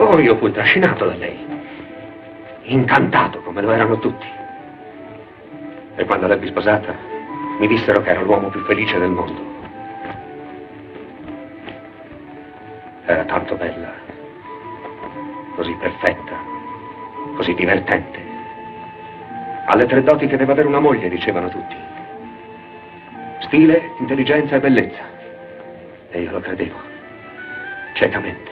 Oh, io fui trascinato da lei, incantato come lo erano tutti. E quando l'ebbi sposata, mi dissero che era l'uomo più felice del mondo. Era tanto bella, così perfetta, così divertente. Alle 3 doti che deve avere una moglie, dicevano tutti. Stile, intelligenza e bellezza. E io lo credevo, ciecamente.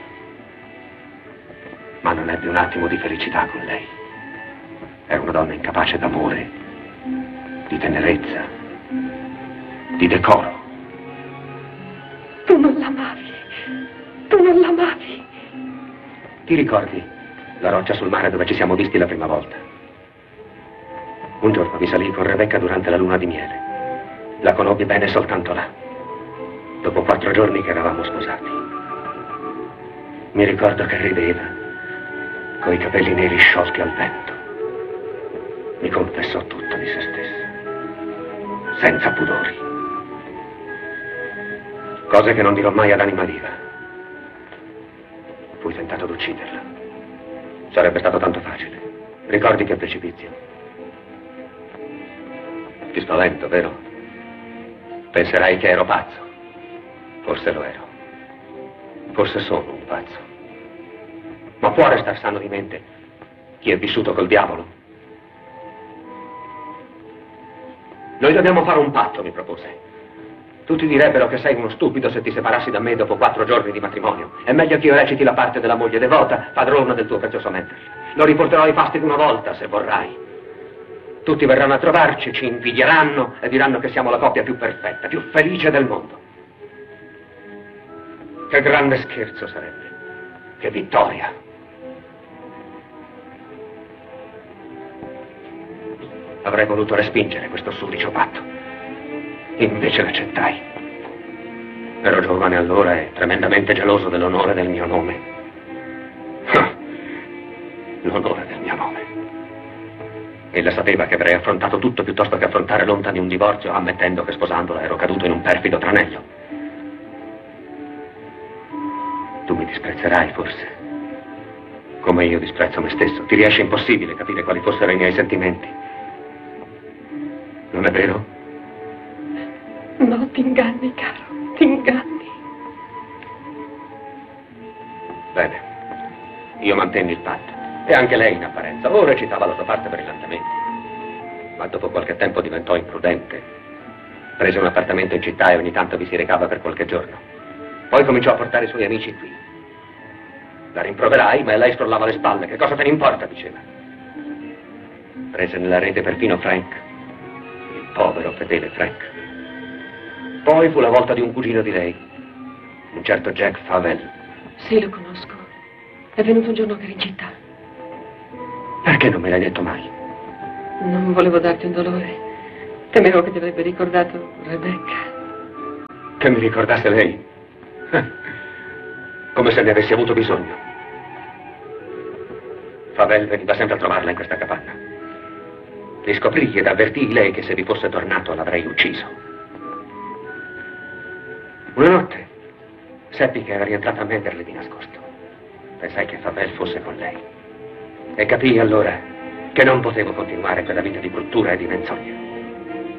Ma non ebbi un attimo di felicità con lei. Era una donna incapace d'amore, di tenerezza, di decoro. Tu non l'amavi. Tu non l'amavi. Ti ricordi la roccia sul mare dove ci siamo visti la prima volta? Un giorno vi salii con Rebecca durante la luna di miele. La conobbi bene soltanto là, dopo 4 giorni che eravamo sposati. Mi ricordo che rideva, coi capelli neri sciolti al vento. Mi confessò tutto di se stessa, senza pudori. Cose che non dirò mai ad anima viva. Fui tentato d'ucciderla. Sarebbe stato tanto facile. Ricordi che precipizio? Ti spavento, vero? Penserai che ero pazzo. Forse lo ero. Forse sono un pazzo. Ma può restar sano di mente chi è vissuto col diavolo? Noi dobbiamo fare un patto, mi propose. Tutti direbbero che sei uno stupido se ti separassi da me dopo 4 giorni di matrimonio. È meglio che io reciti la parte della moglie devota, padrona del tuo prezioso mentre. Lo riporterò ai fasti una volta, se vorrai. Tutti verranno a trovarci, ci invidieranno e diranno che siamo la coppia più perfetta, più felice del mondo. Che grande scherzo sarebbe. Che vittoria. Avrei voluto respingere questo sudicio patto. Invece l'accettai. Ero giovane allora e tremendamente geloso dell'onore del mio nome. L'onore del mio nome. Ella sapeva che avrei affrontato tutto piuttosto che affrontare l'onta di un divorzio, ammettendo che sposandola ero caduto in un perfido tranello. Tu mi disprezzerai, forse. Come io disprezzo me stesso. Ti riesce impossibile capire quali fossero i miei sentimenti. Non è vero? No, ti inganni, caro. Ti inganni. Bene. Io mantenni il patto. E anche lei in apparenza. O recitava la sua parte brillantemente. Ma dopo qualche tempo diventò imprudente. Prese un appartamento in città e ogni tanto vi si recava per qualche giorno. Poi cominciò a portare i suoi amici qui. La rimproverai, ma lei scrollava le spalle. Che cosa te ne importa, diceva. Prese nella rete perfino Frank. Il povero, fedele Frank. Poi fu la volta di un cugino di lei. Un certo Jack Favell. Sì, lo conosco. È venuto un giorno per in città. Perché non me l'hai detto mai? Non volevo darti un dolore. Temevo che ti avrebbe ricordato Rebecca. Che mi ricordasse lei? Come se ne avessi avuto bisogno. Favell veniva sempre a trovarla in questa capanna. Riscoprii ed avvertii lei che se vi fosse tornato l'avrei ucciso. Una notte seppi che era rientrata a Manderley di nascosto. Pensai che Favell fosse con lei. E capii allora che non potevo continuare quella vita di bruttura e di menzogna.